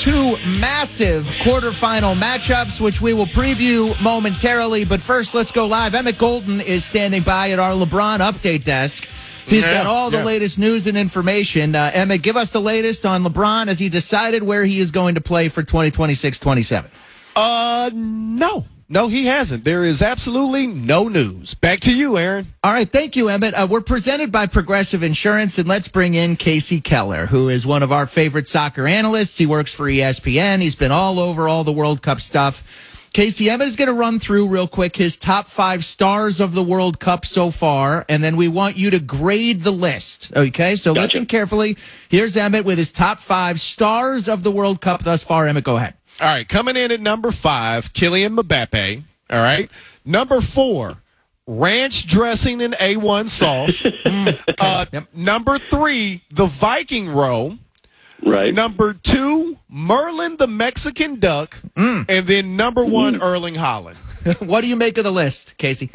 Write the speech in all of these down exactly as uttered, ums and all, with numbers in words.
two massive quarterfinal matchups, which we will preview momentarily. But first, let's go live. Emmett Golden is standing by at our LeBron update desk. He's yeah, got all the yeah. latest news and information. Uh, Emmett, give us the latest on LeBron as he decided where he is going to play for twenty twenty-six twenty-seven. Uh, no. No, he hasn't. There is absolutely no news. Back to you, Aaron. All right, thank you, Emmett. Uh, we're presented by Progressive Insurance, and let's bring in Casey Keller, who is one of our favorite soccer analysts. He works for E S P N. He's been all over all the World Cup stuff. Casey, Emmett is going to run through real quick his top five stars of the World Cup so far, and then we want you to grade the list. Okay, so Gotcha. Listen carefully. Here's Emmett with his top five stars of the World Cup thus far. Emmett, go ahead. All right, coming in at number five, Kylian Mbappe. All right. Number four, ranch dressing and A one sauce. mm, uh, Yep. Number three, the Viking row. Right. Number two, Merlin the Mexican duck. Mm. And then number one, Erling Haaland. What do you make of the list, Casey?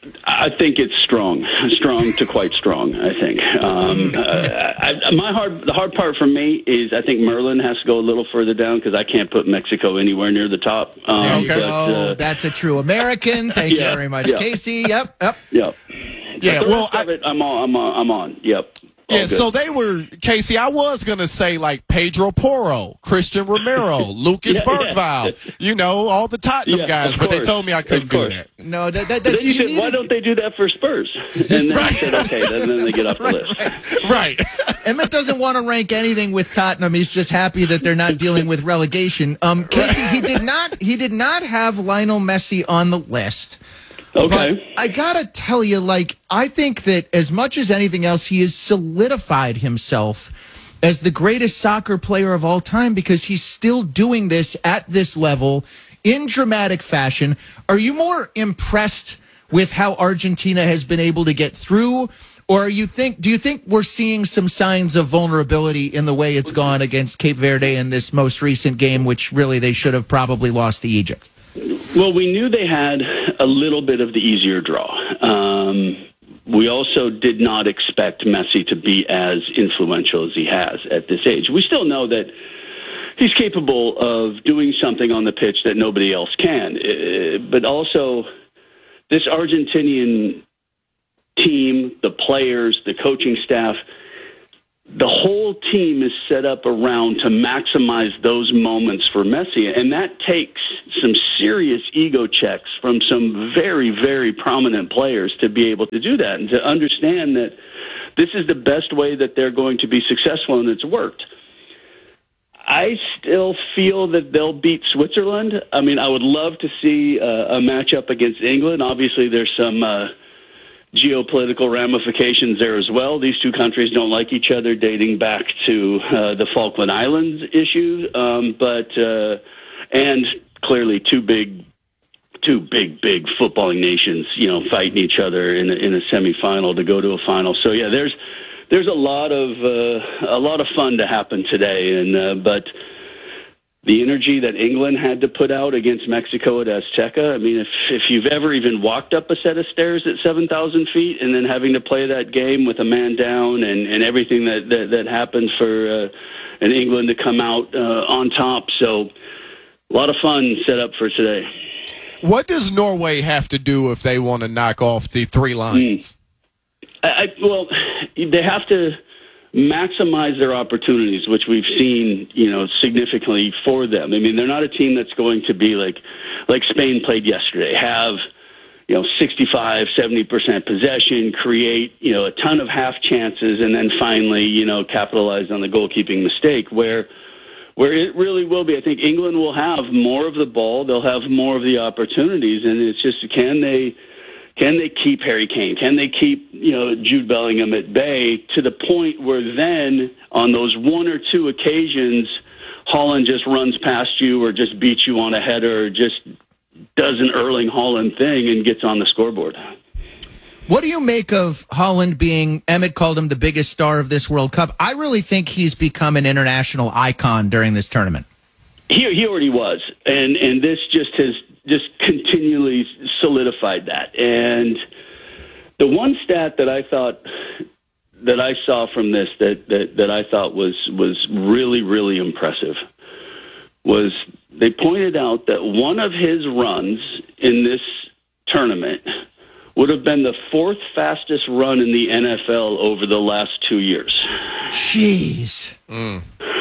I think it's strong, strong to quite strong. I think. Um, uh, I, my hard, the hard part for me is I think Merlin has to go a little further down because I can't put Mexico anywhere near the top. Um, Okay. but, Oh, uh, that's a true American. Thank Yeah, you very much, yeah. Casey. Yep, yep. Yep. Yeah, But the well, rest of I- it, I'm on. I'm on. I'm on. Yep. All Yeah, good. so they were, Casey, I was going to say like Pedro Porro, Christian Romero, Lucas Yeah, Bergvall, yeah. you know, all the Tottenham Yeah, guys, of but they course. told me I couldn't Of do course. that. No, that, that, But that's then you you said, why needed- don't they do that for Spurs? And then Right. I said, okay, then, then they get off the list. Right. Emmett doesn't want to rank anything with Tottenham. He's just happy that they're not dealing with relegation. Um, Casey, he did not. He did not have Lionel Messi on the list. Okay. But I gotta tell you, like, I think that as much as anything else, he has solidified himself as the greatest soccer player of all time because he's still doing this at this level in dramatic fashion. Are you more impressed with how Argentina has been able to get through? Or are you think? Do you think we're seeing some signs of vulnerability in the way it's gone against Cape Verde in this most recent game, which really they should have probably lost to Egypt? Well, we knew they had a little bit of the easier draw. Um, we also did not expect Messi to be as influential as he has at this age. We still know that he's capable of doing something on the pitch that nobody else can. Uh, but also, this Argentinian team, the players, the coaching staff, the whole team is set up around to maximize those moments for Messi. And that takes some serious ego checks from some very, very prominent players to be able to do that and to understand that this is the best way that they're going to be successful, and it's worked. I still feel that they'll beat Switzerland. I mean, I would love to see uh, a matchup against England. Obviously, there's some uh, geopolitical ramifications there as well. These two countries don't like each other dating back to uh, the Falkland Islands issue, um, but uh, and clearly two big, two big, big footballing nations, you know, fighting each other in a, in a semifinal to go to a final. So yeah, there's there's a lot of uh, a lot of fun to happen today, and uh, but. The energy that England had to put out against Mexico at Azteca. I mean, if if you've ever even walked up a set of stairs at seven thousand feet and then having to play that game with a man down and, and everything that, that, that happened for uh, and England to come out uh, on top. So a lot of fun set up for today. What does Norway have to do if they want to knock off the three Lions? Mm. I, I, well, they have to maximize their opportunities, which we've seen, you know, significantly for them. I mean, they're not a team that's going to be like, like Spain played yesterday, have, you know, sixty-five, seventy percent possession, create, you know, a ton of half chances, and then finally, you know, capitalize on the goalkeeping mistake where, where it really will be. I think England will have more of the ball. They'll have more of the opportunities, and it's just, can they, Can they keep Harry Kane? Can they keep, you know, Jude Bellingham at bay to the point where then on those one or two occasions, Haaland just runs past you or just beats you on a header or just does an Erling Haaland thing and gets on the scoreboard? What do you make of Haaland being, Emmett called him the biggest star of this World Cup? I really think he's become an international icon during this tournament. He, he already was, and, and this just has just continually solidified that. And the one stat that I thought that I saw from this that, that, that I thought was was really, really impressive was they pointed out that one of his runs in this tournament would have been the fourth fastest run in the N F L over the last two years. Jeez. Mm.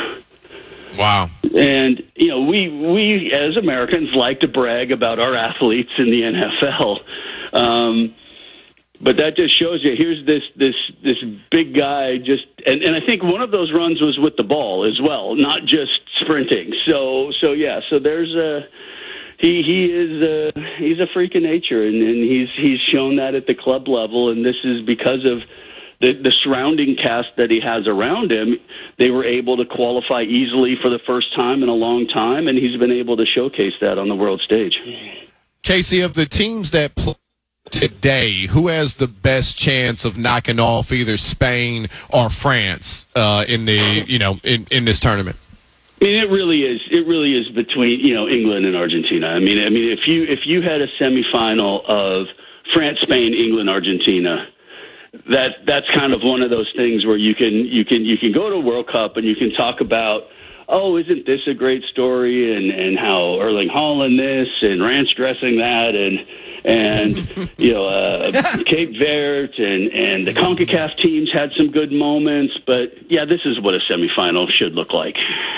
Wow. And, you know, we, we as Americans like to brag about our athletes in the N F L. Um, but that just shows you, here's this this this big guy just, and, and I think one of those runs was with the ball as well, not just sprinting. So, so yeah, so there's a, he he is a, he's a freak of nature, and, and he's he's shown that at the club level, and this is because of the, the surrounding cast that he has around him. They were able to qualify easily for the first time in a long time, and he's been able to showcase that on the world stage. Casey, of the teams that play today, who has the best chance of knocking off either Spain or France uh, in the you know in, in this tournament? I mean, it really is. It really is between you know England and Argentina. I mean, I mean, if you if you had a semifinal of France, Spain, England, Argentina, that that's kind of one of those things where you can you can you can go to a World Cup and you can talk about, oh, isn't this a great story, and and how Erling Haaland this and ranch dressing that, and and you know uh, Cape Verde and and the CONCACAF teams had some good moments, but yeah, this is what a semifinal should look like.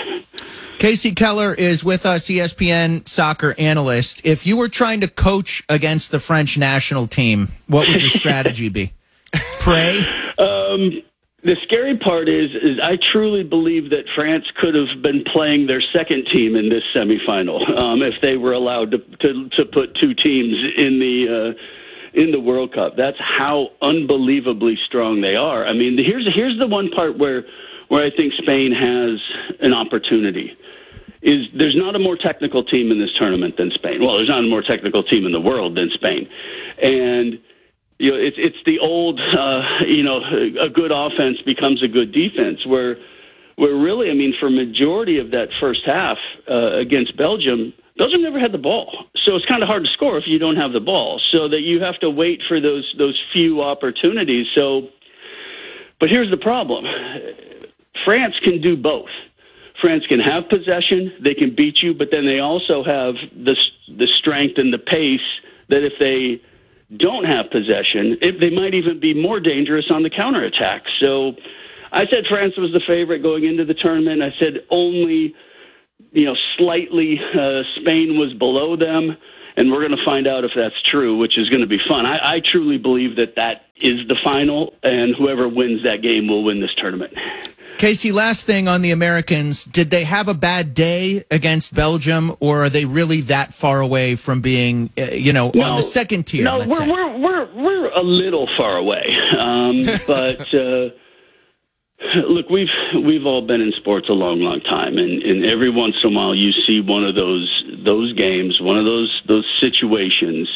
Casey Keller is with us, E S P N soccer analyst. If you were trying to coach against the French national team, what would your strategy be? Pray? Um, the scary part is, is I truly believe that France could have been playing their second team in this semifinal um, if they were allowed to, to to put two teams in the uh, in the World Cup. That's how unbelievably strong they are. I mean, here's here's the one part where where I think Spain has an opportunity. Is there's not a more technical team in this tournament than Spain. Well, there's not a more technical team in the world than Spain, and you know it's it's the old uh, you know a good offense becomes a good defense. Where where really, I mean, for majority of that first half uh, against Belgium, Belgium never had the ball, so it's kind of hard to score if you don't have the ball. So that you have to wait for those those few opportunities. So, but here's the problem: France can do both. France can have possession, they can beat you, but then they also have the the strength and the pace that if they don't have possession, if they might even be more dangerous on the counterattack. So I said France was the favorite going into the tournament. I said only, you know, slightly uh, Spain was below them, and we're going to find out if that's true, which is going to be fun. I, I truly believe that that is the final, and whoever wins that game will win this tournament. Casey, last thing on the Americans, did they have a bad day against Belgium, or are they really that far away from being, uh, you know, no, on the second tier? No, let's we're, say? we're we're we're a little far away, um, but uh, look, we've we've all been in sports a long, long time, and, and every once in a while you see one of those those games, one of those those situations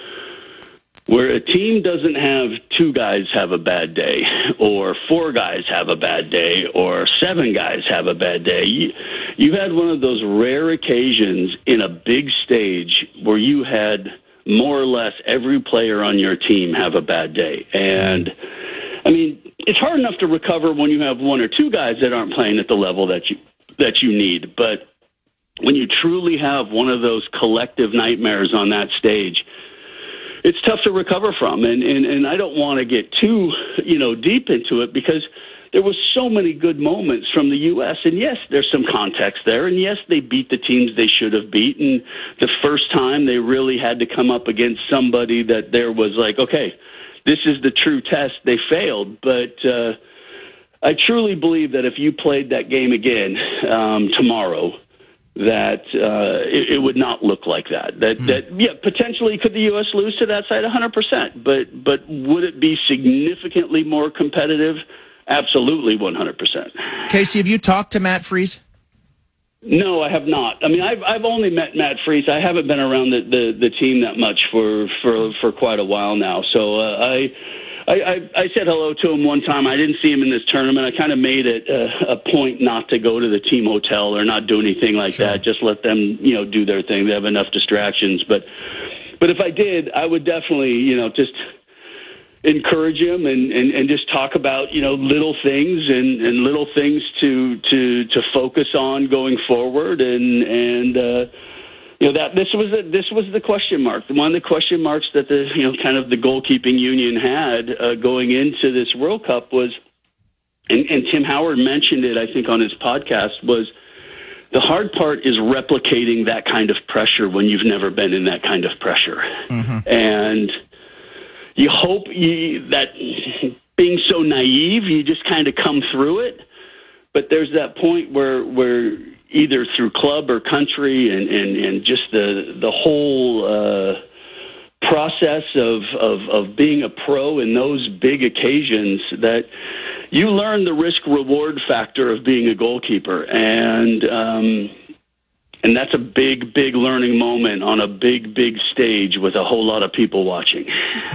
where a team doesn't have two guys have a bad day, or four guys have a bad day, or seven guys have a bad day. You, you had one of those rare occasions in a big stage where you had more or less every player on your team have a bad day. And, I mean, it's hard enough to recover when you have one or two guys that aren't playing at the level that you that you need. But when you truly have one of those collective nightmares on that stage, it's tough to recover from, and, and, and I don't want to get too, you know, deep into it because there was so many good moments from the U S, and yes, there's some context there, and yes, they beat the teams they should have beaten. The first time they really had to come up against somebody that there was like, okay, this is the true test. They failed, but uh, I truly believe that if you played that game again um, tomorrow, that uh, it, it would not look like that. That, mm. that yeah, potentially could the U S lose to that side one hundred percent, but but would it be significantly more competitive? Absolutely one hundred percent. Casey, have you talked to Matt Freese? No, I have not. I mean, I've I've only met Matt Freese. I haven't been around the, the, the team that much for, for, for quite a while now, so uh, I... I, I, I said hello to him one time. I didn't see him in this tournament. I kind of made it a, a point not to go to the team hotel or not do anything like sure. that. Just let them, you know, do their thing. They have enough distractions. But, but if I did, I would definitely, you know, just encourage him and, and, and just talk about, you know, little things and, and little things to, to, to focus on going forward. And, and, uh, you know, that this was the, this was the question mark. One of the question marks that the, you know, kind of the goalkeeping union had uh, going into this World Cup was, and, and Tim Howard mentioned it, I think, on his podcast, was the hard part is replicating that kind of pressure when you've never been in that kind of pressure. Mm-hmm. And you hope you, that being so naive, you just kind of come through it. But there's that point where, where either through club or country and, and, and just the the whole uh, process of, of, of being a pro in those big occasions, that you learn the risk-reward factor of being a goalkeeper. And um, and that's a big, big learning moment on a big, big stage with a whole lot of people watching.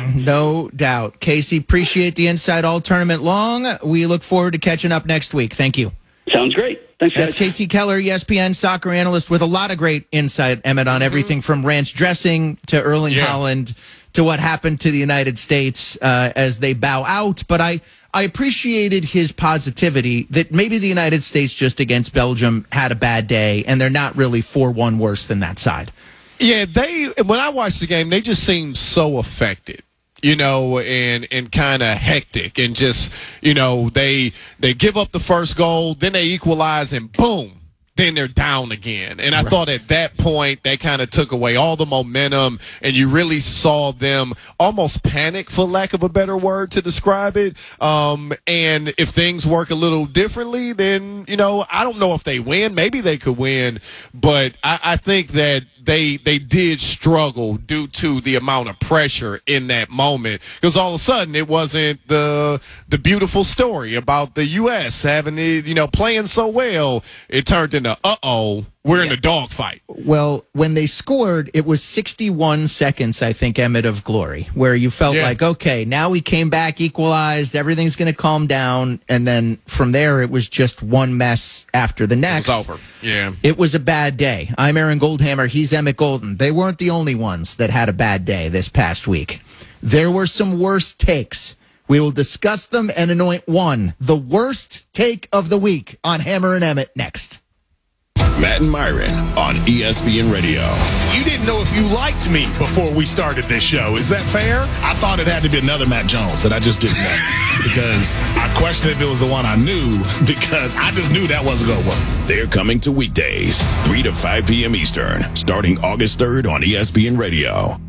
No doubt. Casey, appreciate the insight all tournament long. We look forward to catching up next week. Thank you. Sounds great. Thanks, guys. That's Casey Keller, E S P N soccer analyst, with a lot of great insight, Emmett, on everything from ranch dressing to Erling Yeah. Haaland to what happened to the United States uh, as they bow out. But I, I appreciated his positivity that maybe the United States just against Belgium had a bad day, and they're not really four one worse than that side. Yeah, they. When I watched the game, they just seemed so affected, you know, and and kind of hectic, and just, you know, they they give up the first goal, then they equalize, and boom, then they're down again. And I right. thought at that point they kind of took away all the momentum, and you really saw them almost panic, for lack of a better word to describe it. Um, and if things work a little differently, then, you know, I don't know if they win. Maybe they could win, but I, I think that they they did struggle due to the amount of pressure in that moment, because all of a sudden it wasn't the the beautiful story about the U S having the, you know, playing so well. It turned into uh-oh, we're yeah. in a dogfight. Well, when they scored, it was sixty-one seconds, I think, Emmett, of glory, where you felt yeah. like, okay, now we came back, equalized, everything's going to calm down, and then from there it was just one mess after the next. It was over. Yeah. It was a bad day. I'm Aaron Goldhammer. He's Emmett Golden. They weren't the only ones that had a bad day this past week. There were some worse takes. We will discuss them and anoint one, the worst take of the week, on Hammer and Emmett next. Matt and Myron on E S P N Radio. You didn't know if you liked me before we started this show. Is that fair? I thought it had to be another Matt Jones that I just didn't know, because I questioned if it was the one I knew, because I just knew that wasn't going to work. They're coming to weekdays, three to five p.m. Eastern, starting August third on E S P N Radio.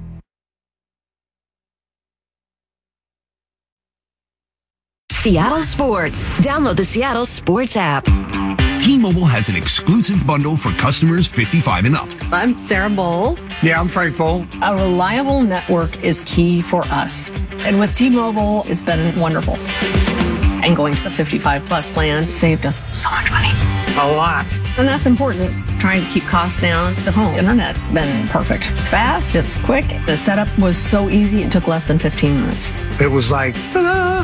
Seattle Sports. Download the Seattle Sports app. T-Mobile has an exclusive bundle for customers fifty-five and up. I'm Sarah Bowl. Yeah, I'm Frank Bowl. A reliable network is key for us. And with T-Mobile, it's been wonderful. And going to the fifty-five plus plan saved us so much money. A lot. And that's important. Trying to keep costs down. The home internet's been perfect. It's fast, it's quick. The setup was so easy, it took less than fifteen minutes. It was like, ta-da!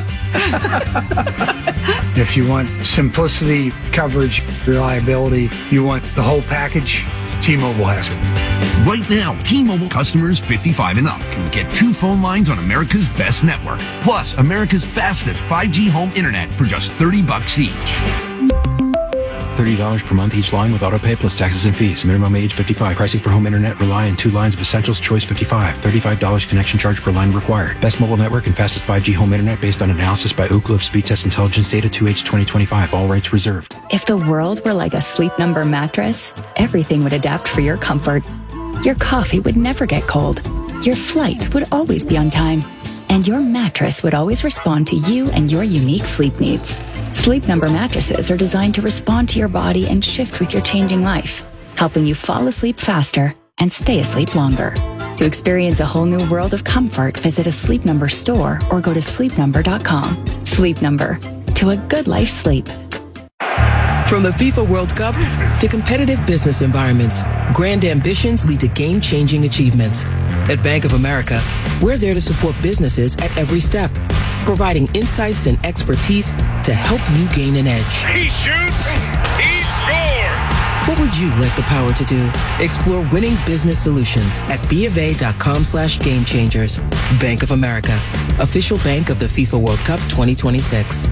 If you want simplicity, coverage, reliability, you want the whole package, T-Mobile has it. Right now, T-Mobile customers fifty-five and up can get two phone lines on America's best network, plus America's fastest five G home internet for just thirty bucks each. thirty dollars per month each line with autopay plus taxes and fees. Minimum age fifty-five. Pricing for home internet rely on two lines of Essentials Choice fifty-five. thirty-five dollars connection charge per line required. Best mobile network and fastest five G home internet based on analysis by Ookla of Speed Test Intelligence data two H twenty twenty-five. All rights reserved. If the world were like a Sleep Number mattress, everything would adapt for your comfort. Your coffee would never get cold. Your flight would always be on time. And your mattress would always respond to you and your unique sleep needs. Sleep Number mattresses are designed to respond to your body and shift with your changing life, helping you fall asleep faster and stay asleep longer. To experience a whole new world of comfort, visit a Sleep Number store or go to sleep number dot com. Sleep Number. To a good life sleep. From the FIFA World Cup to competitive business environments, grand ambitions lead to game-changing achievements. At Bank of America, we're there to support businesses at every step, providing insights and expertise to help you gain an edge. He shoots, he scores! What would you like the power to do? Explore winning business solutions at B of A dot com slash game changers. Bank of America, official bank of the FIFA World Cup twenty twenty-six.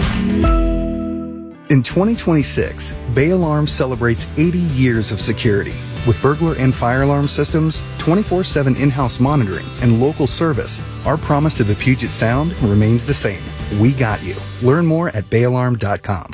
In twenty twenty-six, Bay Alarm celebrates eighty years of security. With burglar and fire alarm systems, twenty-four seven in-house monitoring, and local service, our promise to the Puget Sound remains the same. We got you. Learn more at bay alarm dot com.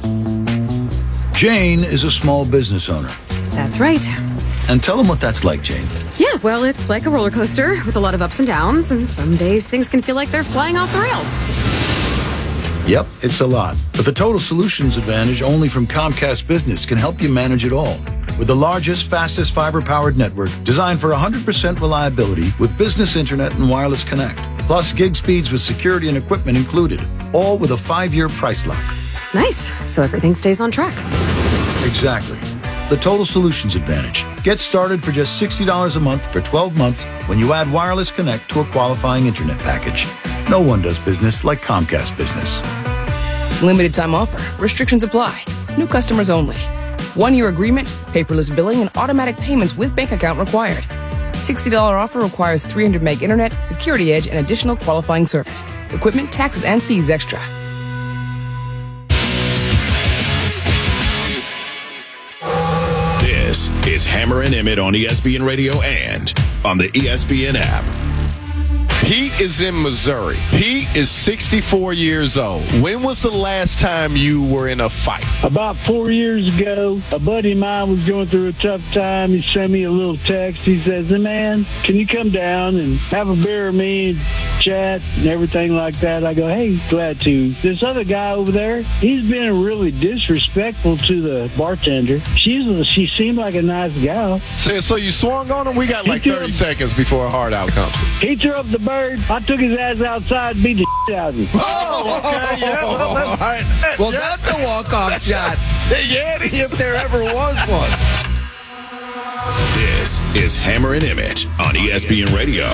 Jane is a small business owner. That's right. And tell them what that's like, Jane. Yeah, well, it's like a roller coaster with a lot of ups and downs, and some days things can feel like they're flying off the rails. Yep, it's a lot. But the Total Solutions Advantage only from Comcast Business can help you manage it all. With the largest, fastest fiber-powered network designed for one hundred percent reliability with business internet and wireless connect. Plus gig speeds with security and equipment included. All with a five-year price lock. Nice. So everything stays on track. Exactly. The Total Solutions Advantage. Get started for just sixty dollars a month for twelve months when you add Wireless Connect to a qualifying internet package. No one does business like Comcast Business. Limited time offer. Restrictions apply. New customers only. One-year agreement, paperless billing, and automatic payments with bank account required. sixty dollars offer requires three hundred meg internet, security edge, and additional qualifying service. Equipment, taxes, and fees extra. This is Hammer and Emmett on E S P N Radio and on the E S P N app. Pete is in Missouri. Pete is sixty-four years old. When was the last time you were in a fight? About four years ago, a buddy of mine was going through a tough time. He sent me a little text. He says, hey, man, can you come down and have a beer with me and chat and everything like that? I go, hey, glad to. This other guy over there, he's been really disrespectful to the bartender. She's She seemed like a nice gal. So, so you swung on him? We got like thirty up, seconds before a hard out comes. He threw up the bird. I took his ass outside and beat the shit out of him. Oh, okay, yeah. Well, that's, all right. well, yeah. that's a walk-off shot. Yeah, if there ever was one. This is Hammer and Emmett on E S P N Radio.